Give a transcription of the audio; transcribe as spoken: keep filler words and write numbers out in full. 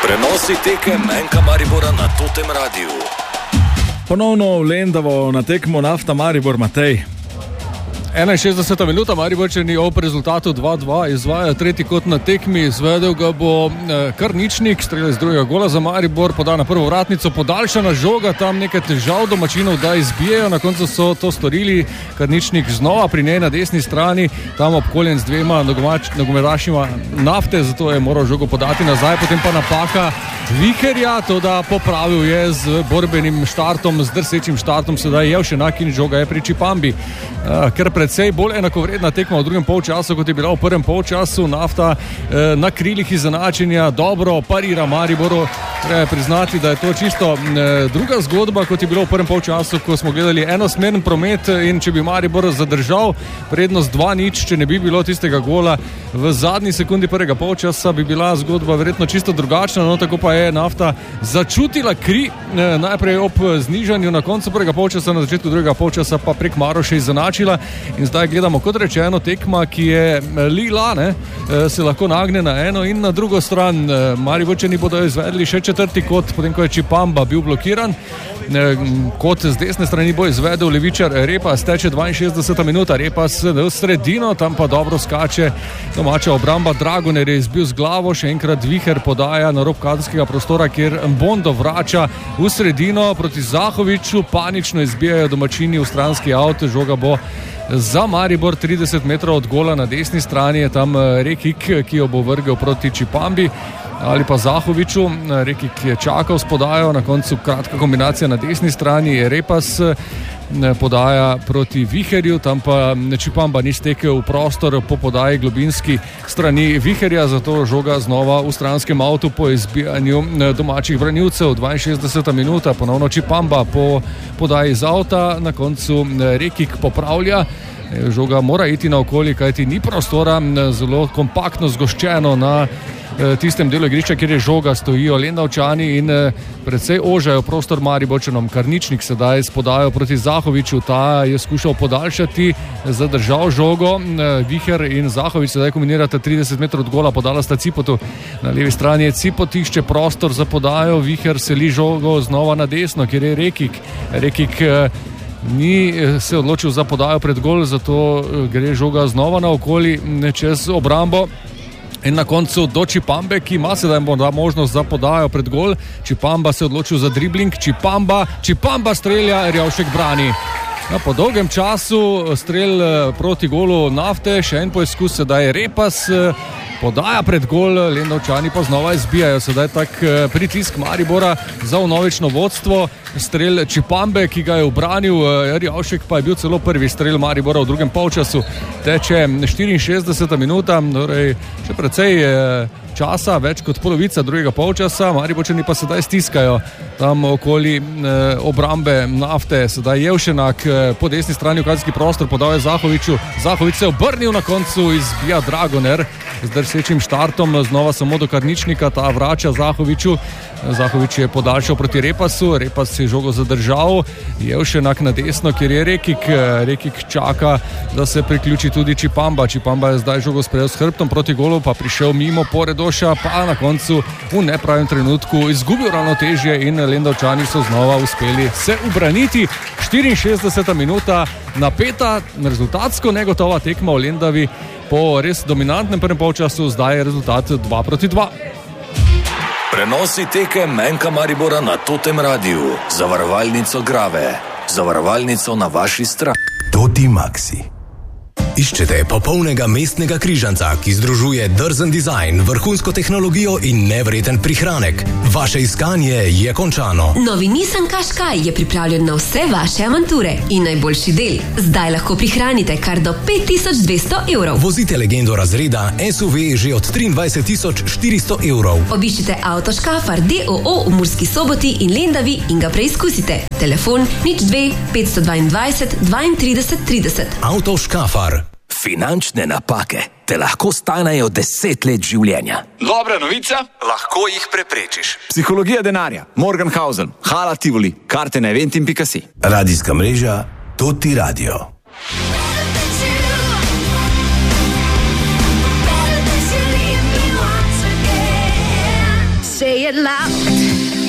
Prenosi tekem Enka Maribora na Totem Radiu. Ponovno v Lendavo na tekmo Nafta Maribor, Matej. enainšestdeseta minuta, Mariborčani ob rezultatu dva dva izvajajo tretji kot na tekmi, izvedel ga bo eh, Karničnik, strelec drugega gola za Maribor, poda na prvo vratnico, podaljšana žoga, tam nekaj težav domačinov, da izbijejo, na koncu so to storili, Karničnik znova pri njej na desni strani, tam obkoljen z dvema nogometašima Nafte, zato je moral žogo podati nazaj, potem pa napaka Viherja, to da popravil je z borbenim štartom, z drsečim štartom, sedaj je še enak in žoga je pri Čipambi. Uh, ker predvsej bolj enakovredna tekma v drugem polčasu, kot je bila v prvem polčasu. Nafta uh, na krilih izenačenja dobro parira Mariboru. Treba priznati, da je to čisto uh, druga zgodba, kot je bilo v prvem polčasu, ko smo gledali enosmeren promet in če bi Maribor zadržal prednost dva nič, če ne bi bilo tistega gola v zadnji sekundi prvega polčasa, bi bila zgodba verjetno čisto drugačna, no tako pa je Nafta začutila kri, uh, najprej ob znižanju na koncu prvega polčasa, na začetku drugega polčasa pa prek Maroša izenačila in zdaj gledamo, kot rečeno, tekma, ki je lila, ne, se lahko nagne na eno in na drugo stran. Mariborčani bodo izvedli še četrti kot, potem ko je Čipamba bil blokiran. Kot z desne strani bo izvedel levičar Repas, teče dvainšestdeseta minuta, Repas v sredino, tam pa dobro skače domača obramba, Dragoner je izbil z glavo, še enkrat Viher podaja na rob kazenskega prostora, kjer Bondo vrača v sredino proti Zahoviču, panično izbijajo domačini v stranski avto, žoga bo za Maribor trideset metrov od gola na desni strani, je tam Rekik, ki jo bo vrgel proti Čipambi ali pa Zahoviču. Rekik je čakal s podajo, na koncu kratka kombinacija na desni strani, je Repas podaja proti Viherju, tam pa Čipamba ni stekel v prostor po podaji globinski strani Viherja, zato žoga znova v stranskem avtu po izbijanju domačih branilcev. dvainšestdeseta minuta, ponovno Čipamba po podaji iz avta, na koncu Rekik popravlja. Žoga mora iti na okoli, kajti ni prostora, zelo kompaktno zgoščeno na tistem delu igrišča, kjer je žoga, stojijo Lendavčani in predvsej ožajo prostor Mariborčanom. Karničnik sedaj spodajo proti Zahoviču, ta je skušal podaljšati, zadržal žogo, Viher in Zahovič sedaj kombinirata trideset metrov od gola, podala sta Cipotu, na levi strani je Cipot, išče prostor za podajo, Viher seli žogo znova na desno, kjer je Rekik. Rekik ni se odločil za podajo pred gol, zato gre žoga znova na okoli čez obrambo. In na koncu do Čipambe, ki ima sedaj možnost za podajo pred gol. Čipamba se odločil za dribling, Čipamba, Čipamba strelja, Rjavšek brani. Ja, po dolgem času strel proti golu Nafte, še en poizkus, sedaj je Repas, podaja pred gol, Lendavčani pa znova izbijajo. Sedaj tak pritisk Maribora za vnovično vodstvo, strel Čipambe, ki ga je obranil, Rjavšek pa je bil celo prvi strel Maribora v drugem polčasu. Teče štiriinšestdeseta minuta, torej še precej časa, več kot polovica drugega polčasa, Mariborčani pa sedaj stiskajo tam okoli eh, obrambe Nafte, sedaj Jevšenak eh, po desni strani v kazenski prostor podal je Zahoviču, Zahovič se je obrnil, na koncu izbija Dragoner z drsečim štartom, znova samo do Karničnika, ta vrača Zahoviču, Zahovič je podaljšal proti Repasu, Repas je žogo zadržal, Jevšenak na desno, kjer je Rekik, Rekik čaka, da se priključi tudi Čipamba, Čipamba je zdaj žogo sprejel s hrbtom proti golu, pa prišel mimo Poredoša, pa na koncu v nepravem trenutku izgubil ravnotežje in Lendavčani so znova uspeli se ubraniti. štiriinšestdeseta minuta, napeta, rezultatsko negotova tekma v Lendavi po res dominantnem prvem polčasu, zdaj je rezultat dva proti dva. Prenosi tekem Enka Maribora na Totem Radiu, zavarovalnico Grave, zavarovalnico na vaši strani. Toti Maxi. Iščete popolnega mestnega križanca, ki združuje drzen dizajn, vrhunsko tehnologijo in nevreten prihranek. Vaše iskanje je končano. Novi Nissan Qashqai je pripravljen na vse vaše avanture in najboljši del. Zdaj lahko prihranite kar do pet tisoč dvesto evrov. Vozite legendo razreda S U V že od triindvajset tisoč štiristo evrov. Obiščite Avto Škafar D O O v Murski Soboti in Lendavi in ga preizkusite. Telefon nič dve petsto dvaindvajset dvaintrideset trideset. Avto Škafar. Finančne napake te lahko stanejo deset let življenja. Dobra novica, lahko jih preprečiš. Psihologija denarja, Morgenhausen, Hala Tivoli, karte na eventim pika si. Radijska mreža Toti Radio. Say get loud.